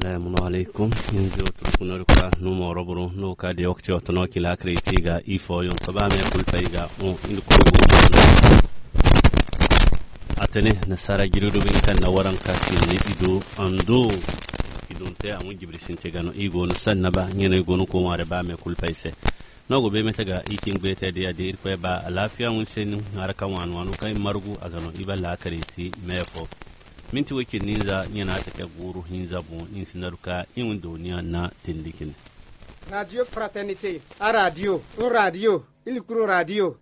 Assalamu alaikum. Yanzu tukunar ka numo roburu no ka de okcho to no kila kreti ga ifo yon to ba me kulpai ga on in ko atene na sara girudo bin kan na waran ka ni ido ando idon te amu jibri sinte gano igo no sanna ba nyene go no ko ware ba me kulpai se no go be meta ga iking be te de ade ko ba lafiya mun sen haraka wanu kai margu agano iballa kreti mefo minti wake ninza yana ta guru hinza bon in sinaruka in duniya na tindikin Radio Fraternité a radio il kuro radio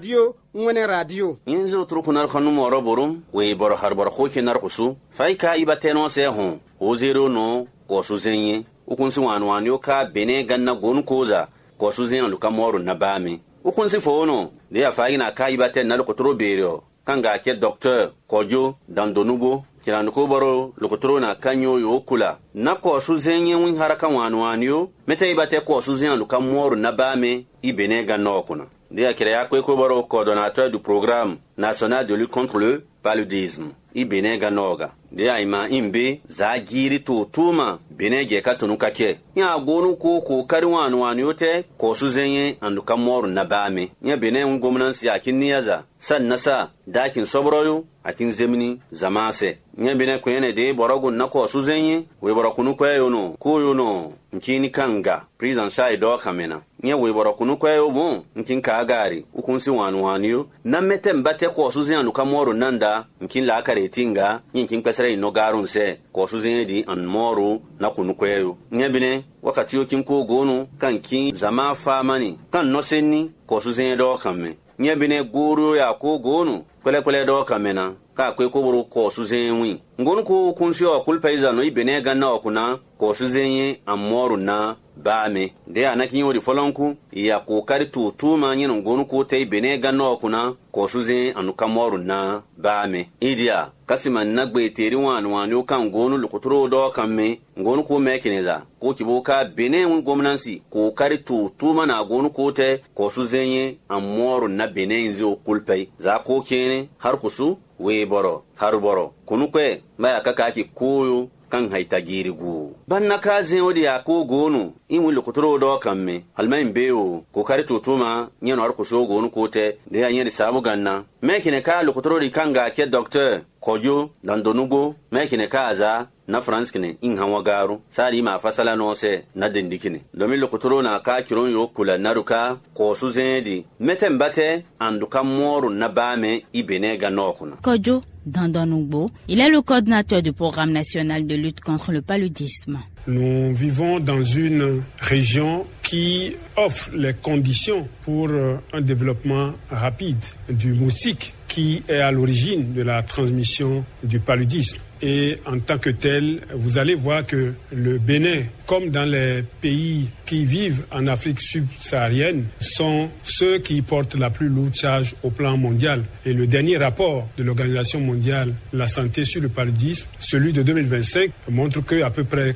ngone radio yinzo trukunar khanu moro borum we bor harbar khoke nar kusu faika ibateno se hon o zero no ko suzenye ukunsi wanwan yo ka bene ganna gon koza ko suzen luka moro na bami ukunsi fono de ya faina ka ibaten na ko trobero kanga ke docteur kojo dandonugo kiranu ko baro lokotoro na kanyo yo kula na ko suzenye win haraka wanwanyo meta ibate ko suzenye luka moro na bame ibene ganna okuna dia kire ko baro coordonnateur du programme national de lutte contre le paludisme ibene ganoga dia ima imbe za giri tuma benege katunuka ke ya gonu ko kari wanu yote ko suzenye anduka moro na bame ya bene ngomnansi akiniyaza san nasa dakin sobroyo akin zemni zamase nya bene ko yene de borogo na ko suzenye we borokunu ko yono nkini kanga prison side do kamena nya we borokunu ko yo bon nkin ka gari ukunsi wanu yo na mete mbate ko suzenye anduka moro nanda nkin la kare tinga nkin pesere ino garun se ko suzenye di an moro na kunu ko yo nya bene wakati yo kin ko gonu kan kin zama famani kan no senni ko suzenye do kamme nya bene guru ya ko gonu kwele do kamena ka kwe ko buru ko suzenyi ngonu ko kunsi o kulpaiza no ibene ganna okuna ko suzenyi amoru na bame de anaki yodi folonku ya ko kari tutuma nyin ngonu ko te ibene ganna okuna ko suzenyi anuka moru na bame idia kasima nagbe teri wanu kan ngonu lukuturo do kamme ngonu ko mekineza ko kiboka bene ngomnansi ko kari tutuma na ngonu ko te ko suzenyi amoru na bene nzo kulpai za ko kene har kusu we boro har boro kunu kwe baya kaka ki koyo kan haita girigu banna kaze odi ya ko gonu imu lokotoro do kamme halmain beo ko kare tutuma nyano har kuso gonu kote de ya nyedi sabu ganna mekine ka lokotoro di kanga ke docteur kojo dandonugo mekine kaza na France kine in hanwa garu sari ma fasala no se na dindikine domin lokotoro na ka kiron yo kula naruka ko su zedi metembate anduka moru na bame ibene ga nokuna Kojo Dandonugbo, il est le coordinateur du programme national de lutte contre le paludisme. Nous vivons dans une région qui offre les conditions pour un développement rapide du moustique qui est à l'origine de la transmission du paludisme. Et en tant que tel, vous allez voir que le Bénin, comme dans les pays qui vivent en Afrique subsaharienne, sont ceux qui portent la plus lourde charge au plan mondial. Et le dernier rapport de l'Organisation mondiale de la santé sur le paludisme, celui de 2025, montre qu'à peu près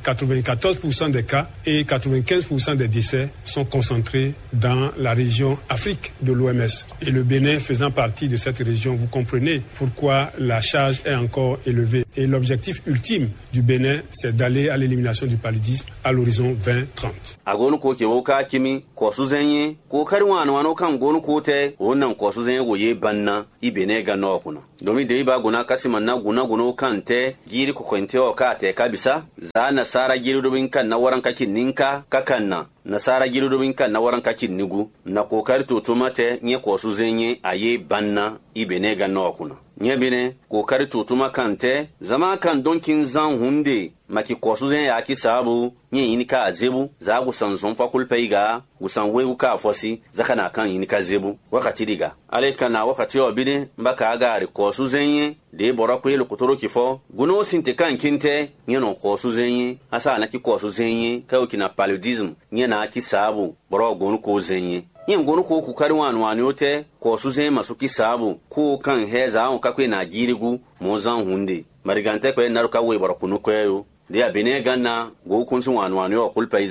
94% des cas et 95% des décès sont concentrés dans la région Afrique de l'OMS. Et le Bénin faisant partie de cette région, vous comprenez pourquoi la charge est encore élevée. Et l'objectif ultime du Bénin, c'est d'aller à l'élimination du paludisme à l'horizon 2030. Agonu ko kewoka kimi ko suzenye ko karwano wano kan gonu kote wannan ko suzenye goye banna ibene ga nokuna domin da iba guna kasima na guna kante giri ko kwente o ka te kabisa za na sara giri dubin kan na waran kakin ninka kakanna nasara giri dubin kan na waran kakin nigu na kokari tutumate nye ko suzenye aye banna ibene ga nokuna nyebine kokari tutuma kante zama kan donkin zan hunde maki kosuzen ya ki sabu nye inika azebu za gusan zonfa kulpeiga gusan wewu ka fosi zakana kan inika zebu wakati diga aleka na wakati obide mbaka agari kosuzenye de borakwe lokotoro kifo guno sinte kan kinte nyeno kosuzenye asa na ki kosuzenye kayo kina paludism nyena ki sabu boro gonu kozenye yin gonu ko ku kari wani yote ko su zai masu kisabu ko kan heza on kakwe na girigu mo zan hunde marigante ko naruka we barakunu ko yo dia bene ganna go kun sun wani yo kulpaiza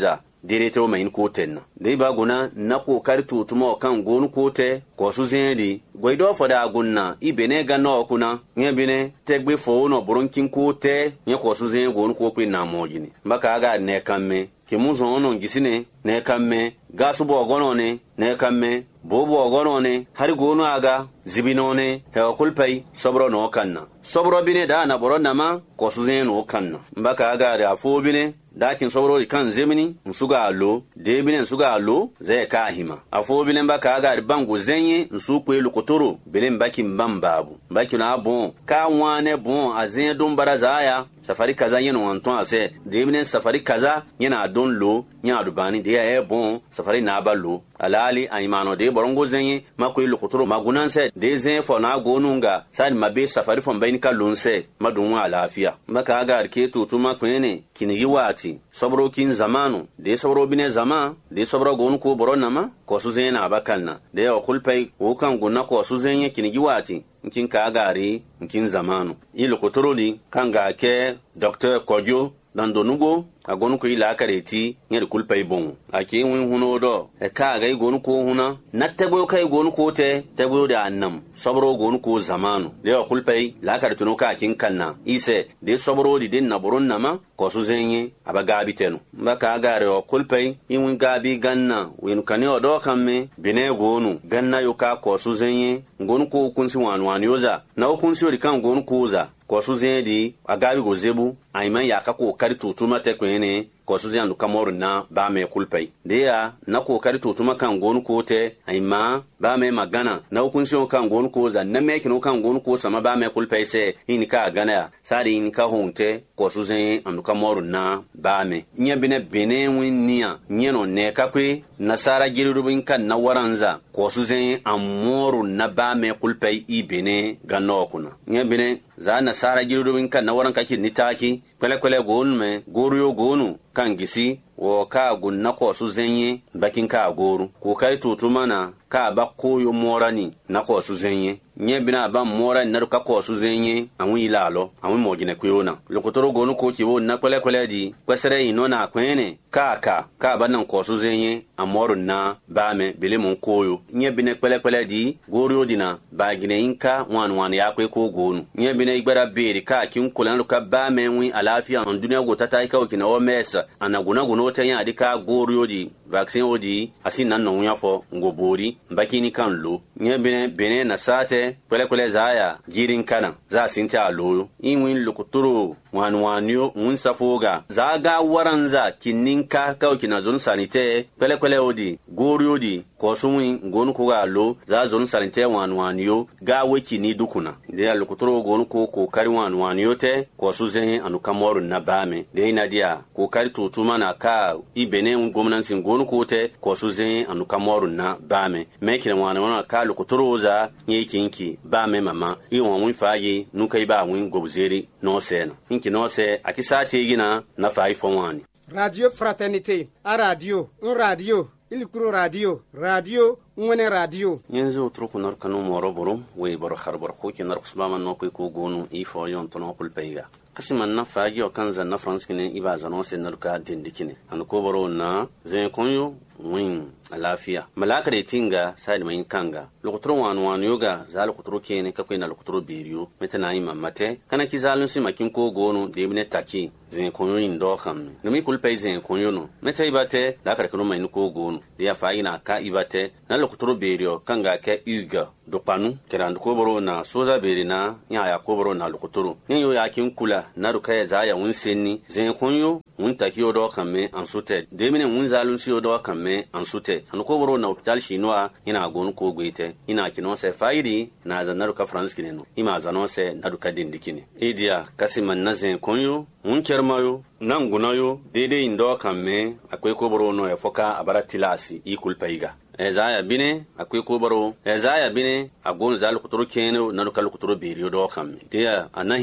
direte o main ko tenna de ba guna na ko kari tutuma kan gonu ko te ko su zeni goido foda gunna ibene ga no kuna nye bine tegbe fo no bronkin ko te nye ko su zeni gonu ko pe na mojini mbaka ga ne kamme ke muzo ono ngisine ne kamme gasu bo gono ne kamme bobo gono ne har gonu aga zibino ne he kulpai sobro no kanna sobro bine da na boro nama ko su zeni no kanna mbaka ga da fo bine dakin sobro kan zemini nsuga alo de bine nsuga alo ze ka hima afo bine mbaka ga bangu zenye nsu ko elukotoro bine mbaki mbambabu mbaki na bon ka wane bon azen don barazaya safari kaza yen wanton ase de bine safari kaza yana don lo nya dubani de ya bon safari na balo alali aimano de borongo zenye mako elukotoro magunanse de zen fo na gonunga sadi mabe safari fo mbaini ka lonse madun wa lafiya mbaka ga ke tutuma kwene kinigi wati sobro kin zamanu de sobro bine zama de sobro gonu ko boro nama ko su zena bakalna de o kulpai o kan gunna ko su zenya kinigi wati kin ka gari kin zamanu ilu kotoroli kan ga ke Dr. Kodjo dandonugo agonu ko ila kareti nyeri kulpai bon ake win huno do e ka ga gonu ko huna nattabo kai gonu ko te tabo da annam sobro gonu ko zamanu de o kulpai la kartuno ka kin kanna ise de sobro di din naburun nama ko su zenye abaga bitenu mbaka gare o kulpai in gabi ganna win kani o do kamme bine gonu ganna yo ka ko su zenye gonu ko kunsi wanwani yoza na o kunsi ori kan gonu ko za ko su zenye di agabi go zebu aiman ya ka ko kari tutuma te kwene ko su zenye kamoru na ba me kulpai de ya na ko kari tutuma kan gonu ko te aima ba me magana na o kunsi kan gonu ko za na me kino kan gonu ko sama ba me kulpai se in ka gana ya sari in ka honte ko su zenye kamoru na ba me nya bine winniya nyeno ne kakwe nasara girubin kan na waranza ko su zenye amoru na ba me kulpai ibene ganno kuna nya bine za nasara girubin kan na waran kake nitaki kwele gonu me goru gonu kan gisi wo ka gunna ko su zenye bakin ka goru ko kai tutumana ka ba koyo morani na ko su zenye nye bina ba mora na ka ko su zenye anwi ilalo anwi mojine kuyona lokotoro gonu ko kiwo na kwele di kwesere ino na kwene ka ba nan ko su zenye amoru na ba me bele mon koyo nye bina kwele di goru dina ba gine inka wan ya kwe ko gonu nye bina igbara beri ka kin kulan ka ba me wi alafiya on duniya go tata ka okina o mesa anaguna gono ta ya dika goru di vaccine odi asin nan no yafo ngobori mbakini kan lo nye bene na sate kwele zaya jirin kana za sinta alo inwin lokotoro wanwanyo mun safoga zaga waranza kininka kawkina zon sanite kwele odi gori odi kosumin gonu ko ga lo za zon sanite wanwanyo ga weki ni dukuna de lokotoro gonu ko kari wanwanyo te kosu zen anu kamoru na bame de ina dia ko kari tutuma na ka ibene ngomnansin gonu ko te kosu zen anu kamoru na bame mekina wanwana ka lokotoro za nyekinki bame mama iwon wi fayi nukai ba win gobzeri no sena inki no se akisate gina na fayi fonwani Radio Fraternité a radio un radio ilikuro radio ngone radio yenzu truku nar kanu moro borom we bor harbar ko ki nar kusbama no ko gonu ifo yon tono kul peiga kasiman na faji o kanza na france kine iba zano se narka dindikine an ko boro na zen konyo win alafiya malaka de tinga sai mai kanga lokotro wan yoga za lokotro kene ka kwena lokotro beriyo metana ima mate kana ki zalun si makin ko gonu de mine taki zen konyo indo kham numi kulpe zen konyo no meta ibate la kare kono mai ko gonu de ya faina ka ibate na lokotro beriyo kanga ke uga do panu kerandu ko boro na soza berina ya ko boro na lokotro nyo ya kin kula na ruka za ya wun senni zen konyo mun taki odo kamme ansute de mine mun zalun si odo kamme ansute an ko boro na hospital chinois ina gonu ko goite ina kino se faidi na zanar ka france kineno ima zano se naduka dindikine idia kasiman nazen konyo mun kermayo nan gunayo dede indo kamme akwai ko boro no e foka abara tilasi ikul paiga ezaya bine akwai ko boro ezaya bine agon zal kuturu kene naduka kuturu beriyo do kamme dia anahima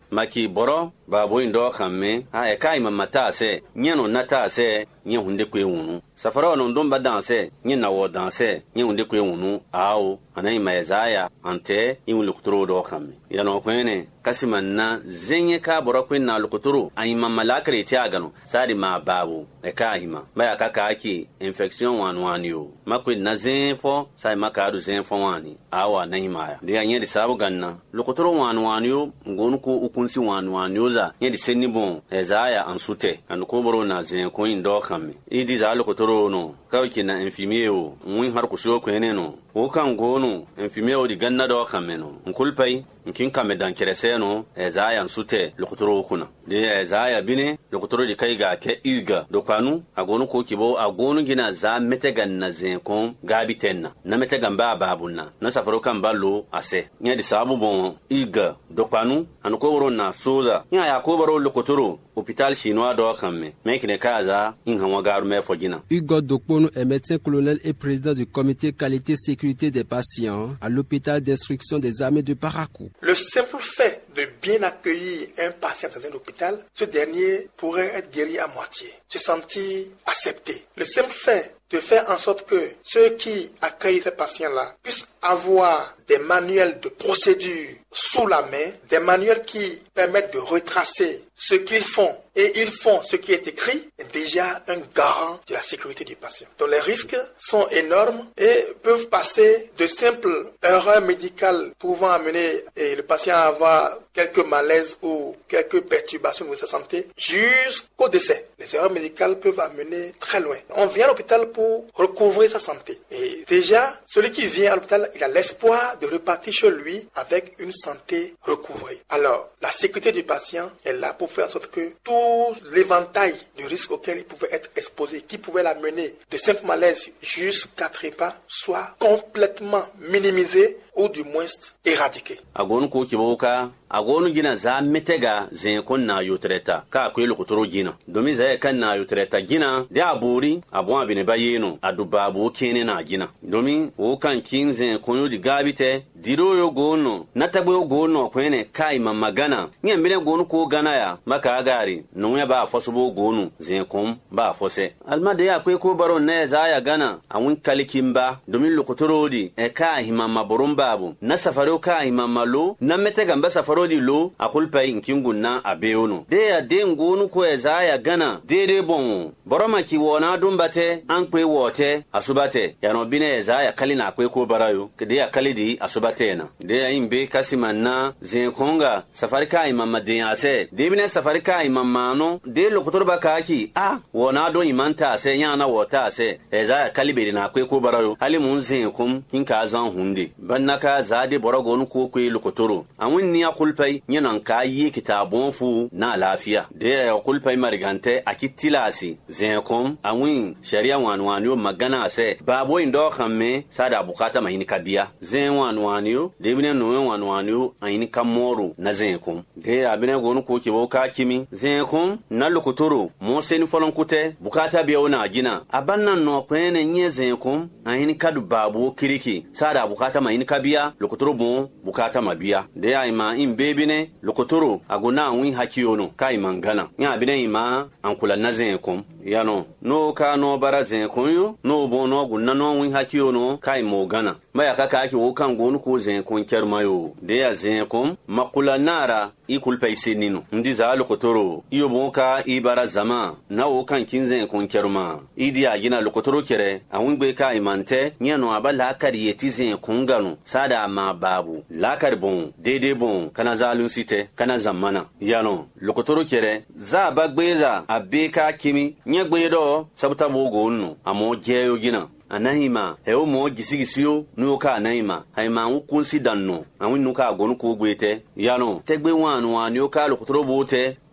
maki boro babo indo khamme ha e kai mamata se nyeno nata se nye hunde kwe wunu safara no ndomba danse nye na wo danse nye hunde kwe wunu awo anai maezaya ante imu lukuturo do khamme yano kwene kasimanna zenye ka boro kwen na lukuturo ayima malakre ti agano sadi ma babu e kahima baya kaka aki infection wanwani yo makwe na zenfo sai makadu zenfo wani awa nahimaya de nye di sabu ganna lukuturo wanwani yo ngonu ko ukunsi wanwani yo za nye di senni bon ezaya ansute anuko boro na zen ko indo khamme idi za lukuturo no kawki na infirmier o mun har ku so kwene no o kan gonu infirmier o di ganna do khamme no nkulpai nkin kame dan kerese no ezaya ansute lukuturo kuna de ezaya bine lukuturo di kai ga ke iga do kwanu agonu ko kibo agonu gina za metega na zen ko gabi tenna na metega ba babunna na safaro kan ballo ase nya di sabu bon iga do kwanu anuko woro na soza nya ya ko baro lukuturo hôpital chinois do khamme mekine kaza in hanwa garu me fogina. Hugo Dokpono est médecin colonel et président du comité qualité sécurité des patients à l'hôpital d'instruction des armées de Parakou. Le simple fait de bien accueillir un patient dans un hôpital, ce dernier pourrait être guéri à moitié, se sentir accepté. Le simple fait de faire en sorte que ceux qui accueillent ces patients-là puissent avoir des manuels de procédure sous la main, des manuels qui permettent de retracer ce qu'ils font et ils font ce qui est écrit, est déjà un garant de la sécurité du patient. Donc les risques sont énormes et peuvent passer de simples erreurs médicales pouvant amener le patient à avoir quelques malaises ou quelques perturbations de sa santé jusqu'au décès. Les erreurs médicales peuvent amener très loin. On vient à l'hôpital pour recouvrer sa santé. Et déjà, celui qui vient à l'hôpital, il a l'espoir de repartir chez lui avec une santé recouvrée. Alors, la sécurité du patient est là pour faire en sorte que tout l'éventail de risques auxquels il pouvait être exposé, qui pouvait l'amener de simples malaises jusqu'à trépas, soit complètement minimisé ou du moins éradiqué. Agonu ko kiboka agonu gina za metega zen kon na yotreta ka ko yelo kotoro gina domi za kan na yotreta gina de aburi abon abine bayeno adubabu kene na gina domi o kan kin zen kon yo di gabite diro yo gono natagbe yo gono kwene kai mamagana nyembele gono ko gana ya maka agari no ya ba fosubo gono zen kon ba fose almade ya ko baro ne za ya gana awun kalikimba domi lokotoro di e ka himama boromba babu na safaro ka imamalo na metega mba safaro di lo akulpa inkingu na abeono de ya de ngonu ko ezaya gana de bon boroma ki wona dumbate ankwe wote asubate ya no bine ezaya kali na kwe ko barayo de ya kali di asubate na de ya imbe kasimanna zen konga safari ka imama de ase de bine safari ka imamano de lokotor bakaki wona do imanta ase yana wota ase ezaya kali be na kwe ko barayo hali mun zen kum kinka zan hunde banna ka zade borogon ko kwe lokotoro awun ni akulpai nyenan ka yi kitabon fu na lafiya de akulpai marigante akitilasi zenkom awun sharia wanwanyo magana se babo indo khamme sada bukata mahini kabia zen wanwanyo de bine no wanwanyo ayini kamoru na zenkom de abine gonu ko kibo ka kimi zenkom na lokotoro mo seni folon kute bukata biya wona gina abannan no kwene nye zenkom ayini kadu babo kiriki sada bukata mahini kabia lokotoro bon bukata mabia de ya ima imbebine lokotoro agona wi hakiyono kai mangana nya bine ima ankula nazen kom yano no ka no barazen kom yo no bon no gunna no wi hakiyono kai mogana maya kaka aki wo kan gonu ko zen kon kermayo de ya zen kom makula nara ikul paisenino ndi za lokotoro iyo bonka ibara zama na wo kan kinzen kon kerma idi agina lokotoro kere awun be kai mante nyano abala kari yetizen kon gano sada ma babu lakar bon dede bon kana zalun site kana zamana yano lokotoro kere za bagbeza abeka kimi nyegbedo sabuta bogo nno amo jeyo gina anahima hewo mo gisigisiyo nuka anahima haima ukunsi danno awin nuka gonu ko gwete yano tegbe wanu wanu ka lokotoro bote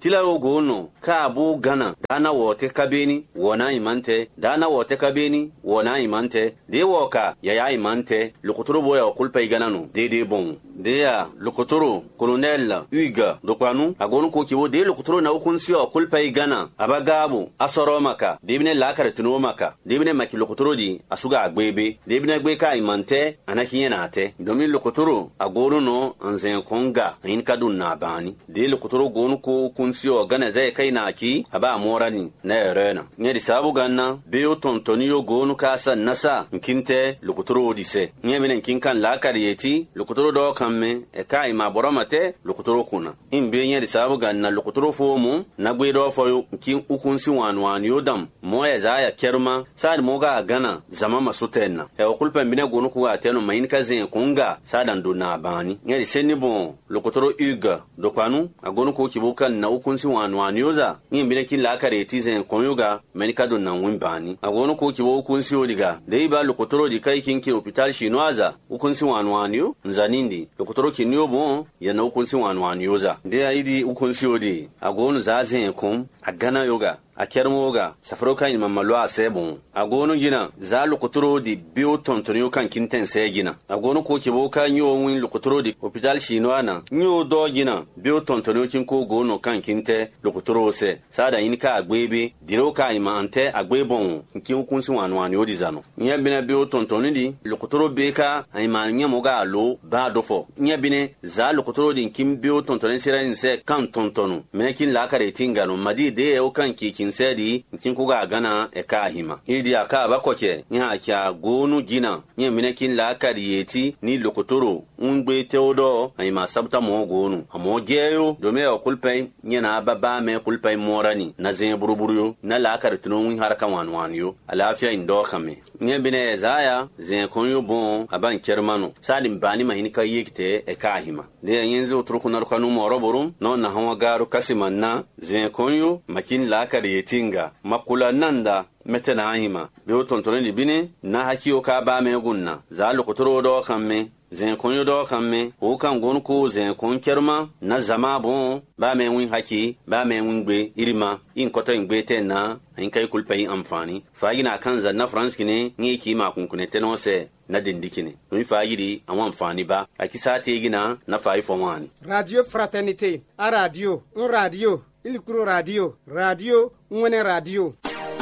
tila gono ka bu gana dana wote kabeni wona imante dana wote kabeni wona imante de woka ya imante lokotoro boya kulpa iganano de bon de ya lokotoro colonel Hugues Dokwanu agonu ko kibo de lokotoro na ukunsiyo kulpa igana abagabu asoro maka de bine lakare tuno maka de bine maki lokotoro di asuga agbebe de bine gbe ka imante anakiye na ate domin lokotoro agonu no anzen konga in kadun na bani de lokotoro gonu ko kunsiyo gana zai kai na ki aba morani na erena nyedi sabu ganna beyo tontoniyo gonu kasa nasa nkinte lokotoro dise nyebine nkinkan lakare yeti lokotoro do kamme e kai ma boromate lokotoro kuna imbe nyedi sabu ganna lokotoro fomu na gwedo foyo nkin ukunsi wanwani yodam moya zaya kerma sad moga gana zama masutenna e okulpa mbine gonu ku ateno mayin kazen kunga sadan do na bani nyedi senni bon lokotoro Hugues Dokwanu agonu ko kibukan na ukunsi wanwani yoza nyimbine kin lakare tizen konyoga menika do na wimbani agonu ko kibo ukunsi odiga dei ba lokotoro di kai kinki hospital chinoise ukunsi wanwani yo nzanindi lokotoro kinyo bon ya na ukunsi wanwani yoza de aidi ukunsi odi agonu zazen kom agana yoga akermoga safroka in mamalo asebon agonu gina za lokotoro di bio tontonyo kan kinten se gina agonu ko kibo ka nyo win lokotoro di hospital chinoana nyo do gina bio tontonyo kin ko gono kan kinte lokotoro se sada inika agbebe diro ka imante agbebon nkin ukunsi wanwani odi zano nya bina bio tontonyo di lokotoro beka ayman nya moga alo ba dofo nya bine za lokotoro di nkin bio tontonyo sira inse kan tontonu mekin la kare tingano madi de o kan kin sedi kin kuga gana e ka hima idi aka bakoke nya kya gonu gina nya minekin la kariyeti ni lokotoro ungbe teodo ay ma sabta mo gonu amo geyo do me o kulpay nya na baba me kulpay morani na zen buruburu na la kartino wi haraka wanwaniyo alafiya indo kame nya bine zaya zen konyo bon aban kermano sadim bani mahini kayekte e ka hima de yenzo trukunar kanu moro borum no na hawa garu kasimanna zen konyo makin la yetinga makula nanda metena ahima be tontone libine na hakiyo ka ba me gunna za lokotoro do kamme zen konyo do kamme o kan gon ko zen kon kerma na zama bon ba me win haki ba me win gbe irima in koto ngbe te na in kai kulpa yin amfani fagina kan za na france kine ngi ki ma kun kunete no se na dindikine mi fagiri an amfani ba akisa te gina na fai fomani Radio Fraternité a radio un radio Ilikuro radio, radio, Nwene radio.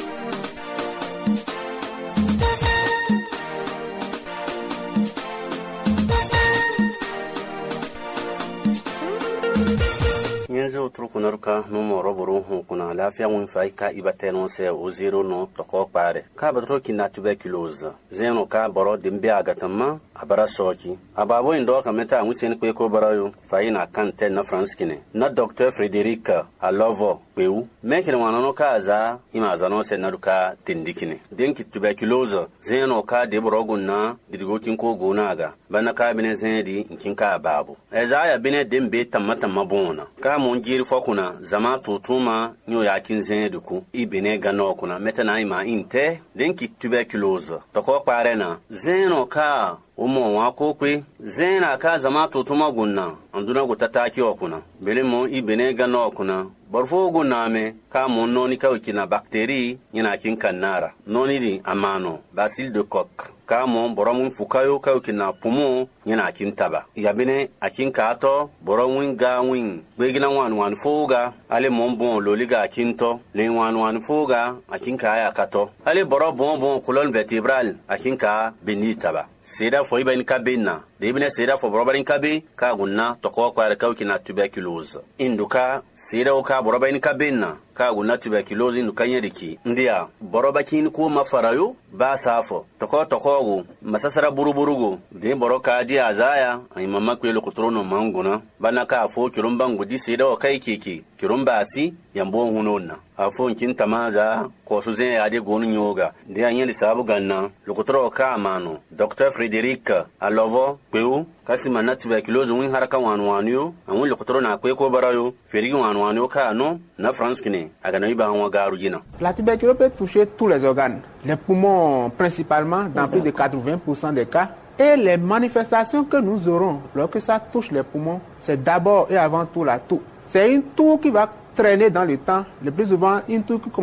Nyenzo trukunaruka numero boru kuna lafiya mun fai ka ibateno se o zero no toko pare ka badro kina tuberculose zeno ka boro dimbe agatama abara soki ababo indo ka meta anwisen kwe ko barayo fai na kante na france kine na docteur Frédéric Alovo peu mekene wanano ka za imaza no se naruka tindikine denki tuberculose zeno ka de borogun na didigo kin ko gonaga bana ka bine zedi kin ka babu ezaya bine dembe tamata mabona ka mon jiri fokuna zama tutuma nyo yakin zeduku ibine gano kuna metana ima inte denki tuberculose toko parena zeno ka umo wako kwe zena ka zama tutuma gunna anduna gutataki okuna belemo ibine gano okuna barfo gunna me ka mon noni ka ukina bakteri nyina kin kanara noni di amano bacille de coque ka mon boromun fukayo ka ukina pumo nyina kin taba yabine akin ka to boromun ga win begina wan foga ale mon bon loliga kinto le wan foga akin ka ya kato ale boro bon colonne vertébrale akin ka benitaba seda fo ibn kabina de ibn seda fo borobarin kabe ka gunna to ko kware ka ukina tuberculose induka seda o ka borobarin kabina ka gunna tuberculose induka yediki ndia borobakin ko mafarayo ba safo to ko go masasara buruburugo de boroka di azaya ay mamma kwelo kutrono manguna bana ka fo kirumbangu di seda o kai keke kirumbasi yambo hunonna afon kin tamaza ko su zen ade gonu nyoga de anyeli sabu ganna lokotro ka mano docteur Frédéric Alovo peu kasima na tuberculose win haraka wanwanyo amun lokotro na kwe ko barayo ferigi wanwanyo ka no na France kine aga na iba hanwa garu jina. La tuberculose peut toucher tous les organes, les poumons principalement dans plus de 80% des cas. Et les manifestations que nous aurons lorsque ça touche les poumons, c'est d'abord et avant tout la toux. C'est une toux qui va traîner dans le temps, le plus souvent, une toux qui